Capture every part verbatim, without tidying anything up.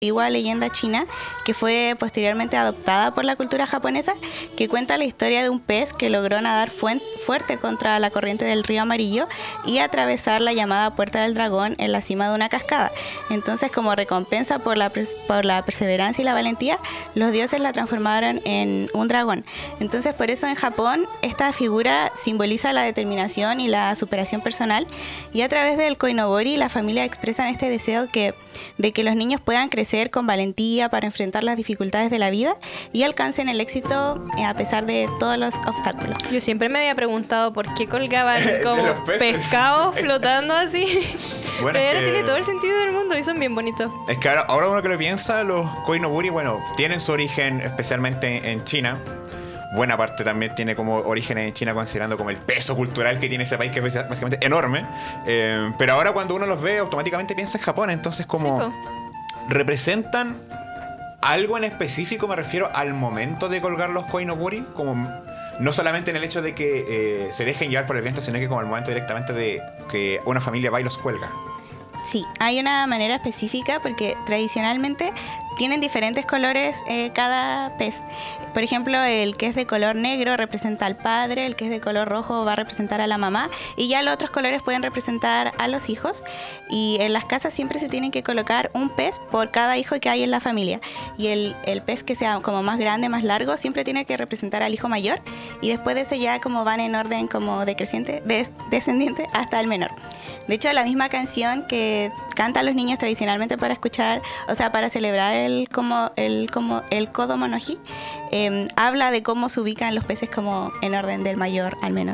antigua leyenda china que fue posteriormente adoptada por la cultura japonesa, que cuenta la historia de un pez que logró nadar fuen- fuerte contra la corriente del río Amarillo y atravesar la llamada Puerta del Dragón en la cima de una cascada. Entonces, como recompensa por la, pers- por la perseverancia y la valentía, los dioses la transformaron en un dragón. Entonces, por eso en Japón esta figura simboliza la determinación y la superación personal, y a través del koinobori la familia expresan este deseo que, de que los niños puedan crecer con valentía para enfrentar las dificultades de la vida y alcancen el éxito eh, a pesar de todos los obstáculos. Yo siempre me había preguntado por qué colgaban como los peces. pescados flotando así. Bueno, Pero es ahora que- tiene todo el sentido del mundo y son bien bonitos. Es que ahora, ahora uno que lo piensa, los koinoburi, bueno, tienen su origen especialmente en China. Buena parte también tiene como orígenes en China, considerando como el peso cultural que tiene ese país, que es básicamente enorme. Eh, pero ahora cuando uno los ve, automáticamente piensa en Japón. Entonces, como Sí, po. representan algo en específico, me refiero al momento de colgar los koinoburi, como no solamente en el hecho de que eh, se dejen llevar por el viento, sino que como el momento directamente de que una familia va y los cuelga. Sí, hay una manera específica porque tradicionalmente tienen diferentes colores eh, cada pez. Por ejemplo, el que es de color negro representa al padre, el que es de color rojo va a representar a la mamá, y ya los otros colores pueden representar a los hijos. Y en las casas siempre se tienen que colocar un pez por cada hijo que hay en la familia. Y el, el pez que sea como más grande, más largo, siempre tiene que representar al hijo mayor. Y después de eso ya como van en orden como decreciente, des- descendiente hasta el menor. De hecho, la misma canción que cantan los niños tradicionalmente para escuchar, o sea, para celebrar el como el como el Kodomo no Hi, eh, habla de cómo se ubican los peces como en orden del mayor al menor.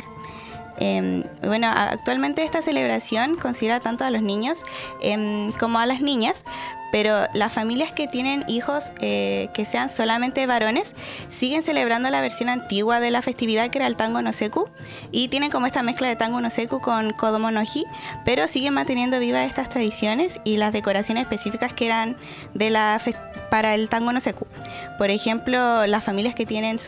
Eh, bueno, actualmente esta celebración considera tanto a los niños eh, como a las niñas, pero las familias que tienen hijos eh, que sean solamente varones siguen celebrando la versión antigua de la festividad, que era el Tango no Seku, y tienen como esta mezcla de Tango no Seku con Kodomo no Hi, pero siguen manteniendo vivas estas tradiciones y las decoraciones específicas que eran de la fe- para el Tango no Seku. Por ejemplo, las familias que tienen